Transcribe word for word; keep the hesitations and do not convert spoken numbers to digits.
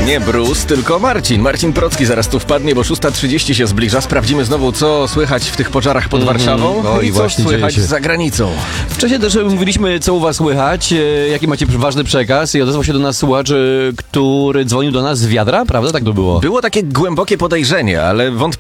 nie Bruce, tylko Marcin. Marcin Procki zaraz tu wpadnie, bo szósta trzydzieści się zbliża. Sprawdzimy znowu, co słychać w tych pożarach pod Warszawą Oj, i co właśnie słychać dzieje się. za granicą. Wcześniej też mówiliśmy, co u was słychać, e, jaki macie ważny przekaz i odezwał się do nas słuchacz, e, który dzwonił do nas z wiadra, prawda? Tak to było. Było takie głębokie podejrzenie, ale wątpię,